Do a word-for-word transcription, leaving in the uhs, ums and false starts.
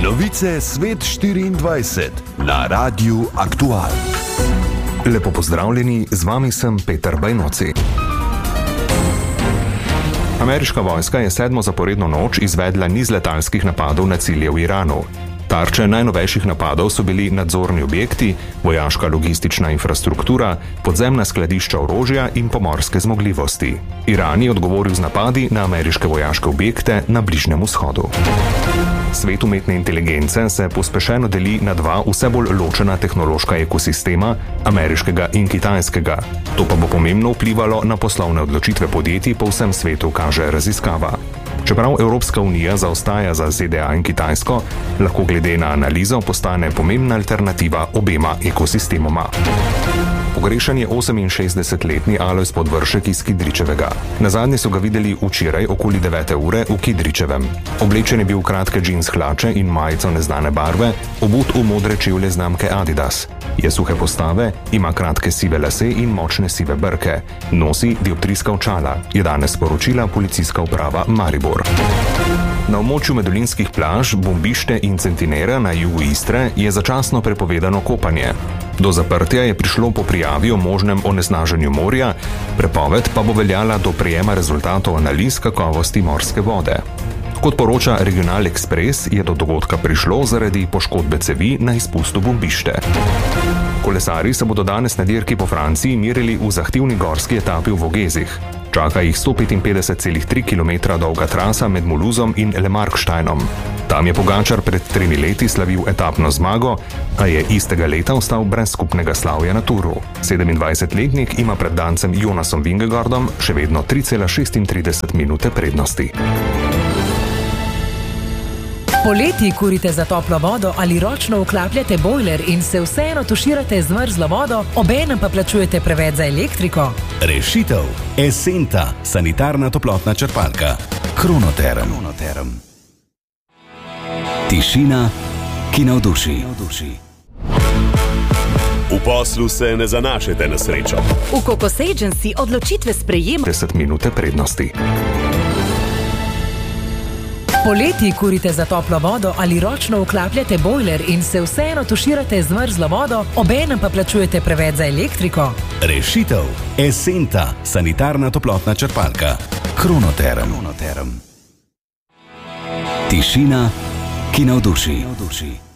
Novice Svet štiriindvajset na Radiu Aktual. Lepo pozdravljeni, z vami sem Peter Bajnoci. Ameriška vojska je sedmo zaporedno noč izvedla niz letalskih napadov na cilje v Iranu. Tarče najnovejših napadov so bili nadzorni objekti, vojaška logistična infrastruktura, podzemna skladišča orožja in pomorske zmogljivosti. Iran je odgovoril z napadi na ameriške vojaške objekte na Bližnjem vzhodu. Svet umetne inteligence se pospešeno deli na dva vse bolj ločena tehnološka ekosistema, ameriškega in kitajskega. To pa bo pomembno vplivalo na poslovne odločitve podjetij po vsem svetu, kaže raziskava. Čeprav Evropska unija zaostaja za Z D A in Kitajsko, lahko glede na analizo postane pomembna alternativa obema ekosistemoma. Pogrešan je oseminšestdesetletni Alojz Podvršek iz Kidričevega. Nazadnje so ga videli včeraj okoli devete ure v Kidričevem. Oblečen je bil v kratke džins hlače in majico neznane barve, obut v modre čevlje znamke Adidas. Je suhe postave, ima kratke sive lase in močne sive brke. Nosi dioptrijska očala, je danes sporočila policijska uprava Maribor. Na območju medolinskih plaž, Bombište in Centinera na jugu Istre je začasno prepovedano kopanje. Do zaprtja je prišlo po prijavi o možnem onesnaženju morja, prepoved pa bo veljala do prejema rezultatov analiz kakovosti morske vode. Kot poroča Regional Express, je do dogodka prišlo zaradi poškodbe cevi na izpustu Bombište. Kolesarji se bodo danes na dirki po Franciji merili v zahtevni gorski etapi v Vogezih. Čaka jih sto petinpetdeset celih tri kilometra dolga trasa med Mulhouse in Le Marksteinom. Tam je Pogačar pred tremi leti slavil etapno zmago, a je istega leta ostal brez skupnega slavja na Turu. sedemindvajsetletnik ima pred dancem Jonasom Vingegaardom še vedno tri cela šestintrideset minute prednosti. Poleti kurite za toplo vodo ali ročno vklapljate bojler in se vseeno tuširate z mrzlo vodo, obenem pa plačujete preveč za elektriko? Rešitev. Esenta, sanitarna toplotna črpalka. Kronoterm. Kronoterm. Tišina, ki navduši. V poslu se ne zanašajte na srečo. V Kokos Agency odločitve sprejema deset minute prednosti. Poleti kurite za toplo vodo ali ročno vklapljate bojler in se vseeno tuširate z mrzlo vodo, obenem pa plačujete preveč za elektriko? Rešitev. Esenta, sanitarna toplotna črpalka. Kronoterm. Kronoterm. Tišina, ki navduši.